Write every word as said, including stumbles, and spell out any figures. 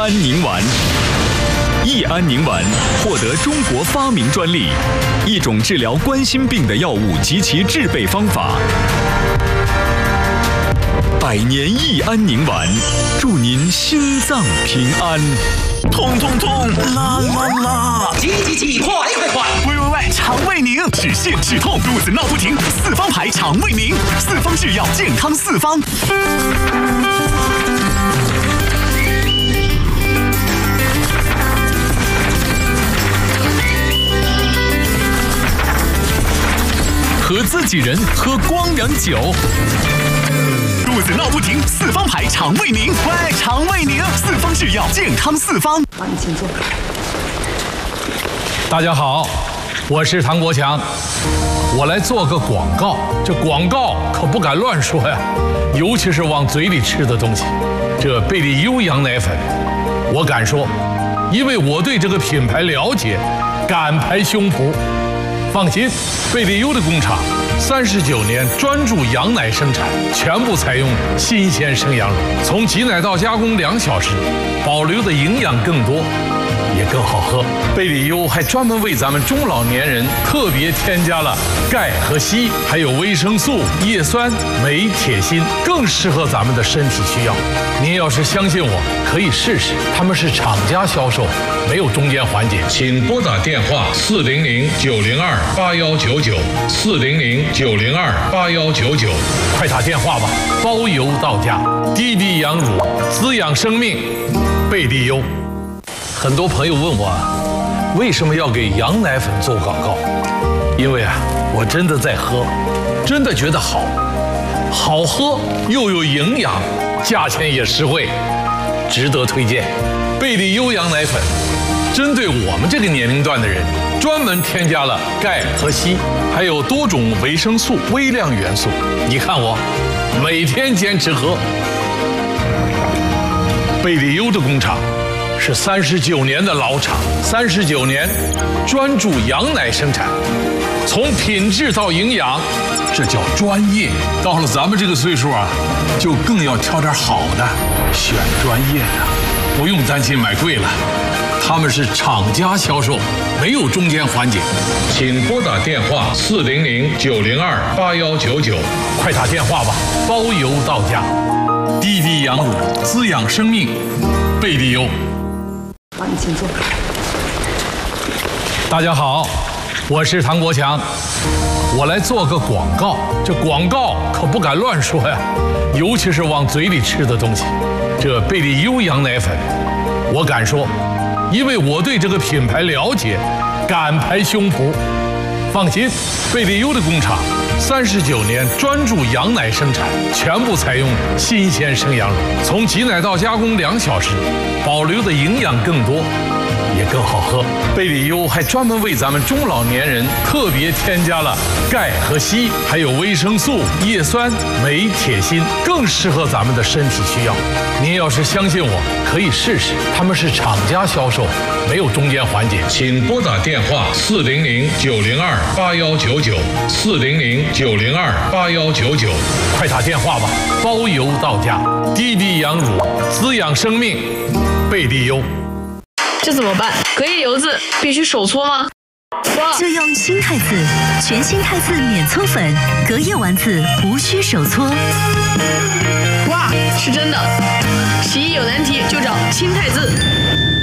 安宁丸。益安宁丸获得中国发明专利，一种治疗冠心病的药物及其制备方法。百年益安宁丸，祝您心脏平安。 痛痛痛，啦啦啦！ 急急急，快快快！ 喂喂喂，肠胃宁，止泻止痛，肚子闹不停，四方牌肠胃宁，四方制药，健康四方。 和自己人喝光良酒， 肚子闹不停，四方牌肠胃宁，喂，肠胃宁，四方制药，健康四方。 好，你请坐。 大家好，我是唐国强，我来做个广告。这广告可不敢乱说呀，尤其是往嘴里吃的东西。这贝利优羊奶粉，我敢说，因为我对这个品牌了解，敢拍胸脯。放心，贝利优的工厂三十九年专注羊奶生产，全部采用新鲜生羊乳，从挤奶到加工两小时，保留的营养更多，也更好喝。贝利优还专门为咱们中老年人特别添加了钙和硒，还有维生素、叶酸、镁、铁、锌，更适合咱们的身体需要。您要是相信我，可以试试，他们是厂家销售，没有中间环节。请拨打电话四零零九零二八幺九九四零零九零二八幺九九，快打电话吧，包邮到家。滴滴羊乳，滋养生命，贝利优。很多朋友问我，为什么要给羊奶粉做广告？因为啊，我真的在喝，真的觉得好，好喝又有营养，价钱也实惠，值得推荐。贝利优羊奶粉针对我们这个年龄段的人，专门添加了钙和硒，还有多种维生素、微量元素。你看我每天坚持喝。贝利优的工厂是三十九年的老厂，三十九年专注羊奶生产，从品质到营养，这叫专业。到了咱们这个岁数啊，就更要挑点好的，选专业的，不用担心买贵了。他们是厂家销售，没有中间环节。请拨打电话四零零九零二八幺九九，快打电话吧，包邮到家。滴滴羊乳，滋养生命，贝利优。 好，你请坐。 大家好，我是唐国强，我来做个广告。这广告可不敢乱说呀，尤其是往嘴里吃的东西。这贝利优羊奶粉，我敢说，因为我对这个品牌了解，敢拍胸脯。放心，贝利优的工厂三十九年专注羊奶生产，全部采用新鲜生羊乳，从挤奶到加工两小时，保留的营养更多，也更好喝。贝利优还专门为咱们中老年人特别添加了钙和硒，还有维生素、叶酸、镁、铁、锌，更适合咱们的身体需要。您要是相信我，可以试试，他们是厂家销售，没有中间环节。请拨打电话四零零九零二八幺九九四零零九零二八幺九九，快打电话吧，包邮到家。滴滴羊乳，滋养生命，贝利优。 这怎么办？隔夜油渍必须手搓吗？ 就用新汰渍，全新汰渍免搓粉，隔夜丸子无需手搓。 哇，是真的！洗衣有难题就找新汰渍。